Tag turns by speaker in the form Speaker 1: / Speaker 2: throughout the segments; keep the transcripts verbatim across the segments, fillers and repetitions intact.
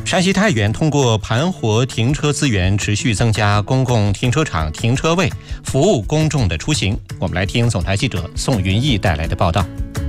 Speaker 1: 山西太原通过盘活停车资源，持续增加公共停车场停车位，服务公众的出行。我们来听总台记者宋云逸带来的报道。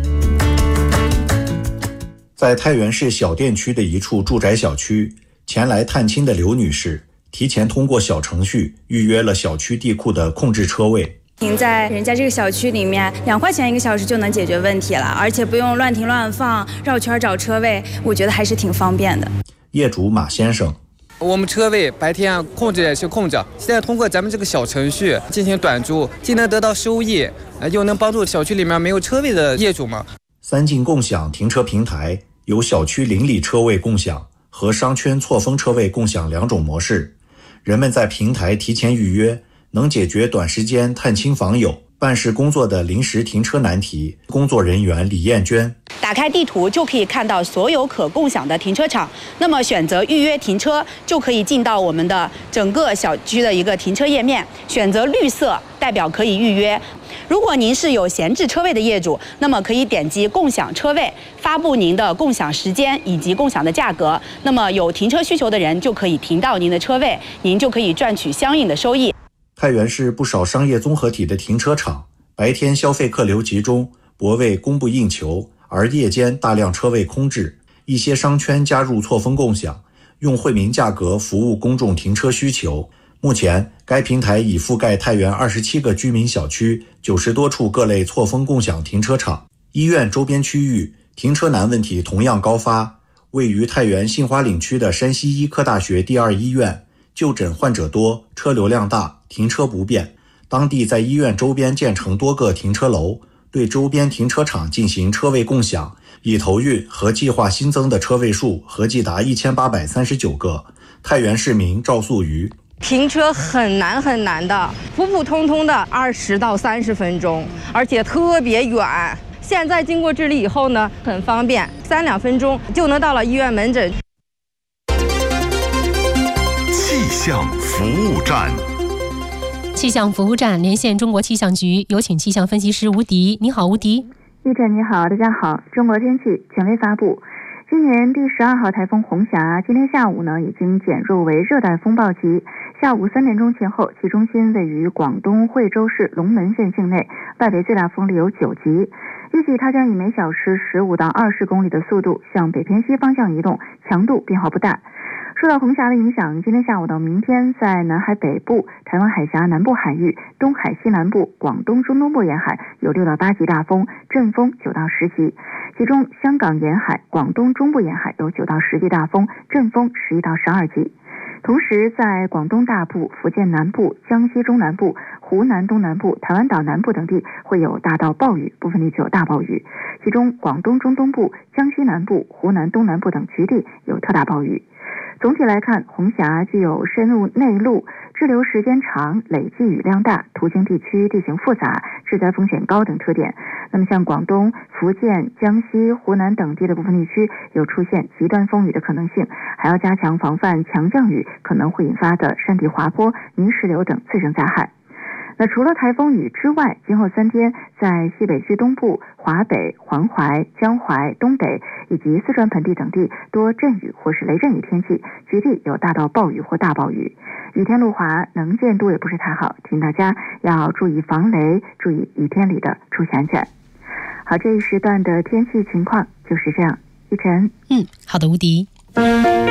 Speaker 2: 在太原市小店区的一处住宅小区，前来探亲的刘女士提前通过小程序预约了小区地库的空置车位。
Speaker 3: 停在人家这个小区里面，两块钱一个小时就能解决问题了，而且不用乱停乱放、绕圈找车位，我觉得还是挺方便的。
Speaker 2: 业主马先生，
Speaker 4: 我们车位白天控制也是控制，现在通过咱们这个小程序进行短租，既能得到收益，又能帮助小区里面没有车位的业主嘛。
Speaker 2: 三进共享停车平台有小区邻里车位共享和商圈错峰车位共享两种模式，人们在平台提前预约，能解决短时间探亲访友、办事工作的临时停车难题。工作人员李艳娟，
Speaker 5: 打开地图就可以看到所有可共享的停车场，那么选择预约停车就可以进到我们的整个小区的一个停车页面，选择绿色代表可以预约。如果您是有闲置车位的业主，那么可以点击共享车位，发布您的共享时间以及共享的价格，那么有停车需求的人就可以停到您的车位，您就可以赚取相应的收益。
Speaker 2: 太原市不少商业综合体的停车场白天消费客流集中，泊位供不应求，而夜间大量车位空置，一些商圈加入错峰共享，用惠民价格服务公众停车需求。目前该平台已覆盖太原二十七个居民小区，九十多处各类错峰共享停车场。医院周边区域停车难问题同样高发，位于太原杏花岭区的山西医科大学第二医院，就诊患者多，车流量大，停车不便。当地在医院周边建成多个停车楼，对周边停车场进行车位共享，已投运和计划新增的车位数合计达一千八百三十九个。太原市民赵素瑜，
Speaker 6: 停车很难很难的，普普通通的二十到三十分钟，而且特别远。现在经过治理以后呢，很方便，三两分钟就能到了医院门诊。
Speaker 7: 气象服务站，
Speaker 8: 气象服务站连线中国气象局，有请气象分析师吴迪。你好，吴迪。
Speaker 9: 记者你好，大家好。中国天气权威发布，今年第十二号台风红霞今天下午呢已经减弱为热带风暴级，下午三点钟前后，其中心位于广东惠州市龙门县境内，外围最大风力有九级。预计它将以每小时十五到二十公里的速度向北偏西方向移动，强度变化不大。受到红霞的影响，今天下午到明天，在南海北部、台湾海峡南部海域、东海西南部、广东中东部沿海有六到八级大风，阵风九到十级。其中香港沿海、广东中部沿海有九到十级大风，阵风十一到十二级。同时在广东大部、福建南部、江西中南部、湖南东南部、台湾岛南部等地会有大到暴雨，部分地区有大暴雨，其中广东中东部、江西南部、湖南东南部等局地有特大暴雨。总体来看，红霞具有深入内陆、滞留时间长、累计雨量大、途经地区地形复杂、致灾风险高等特点。那么像广东、福建、江西、湖南等地的部分地区有出现极端风雨的可能性，还要加强防范强降雨可能会引发的山体滑坡、泥石流等次生灾害。那除了台风雨之外，今后三天在西北区东部、华北、黄淮、江淮、东北以及四川盆地等地多阵雨或是雷阵雨天气，局地有大到暴雨或大暴雨，雨天路滑，能见度也不是太好，请大家要注意防雷，注意雨天里的出行安全。好，这一时段的天气情况就是这样。一晨，
Speaker 8: 嗯，好的，吴迪。